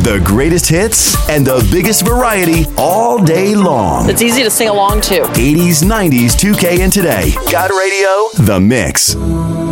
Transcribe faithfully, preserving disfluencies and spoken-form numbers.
The greatest hits and the biggest variety all day long. It's easy to sing along to. eighties, nineties, two K, and today. God Radio, The Mix.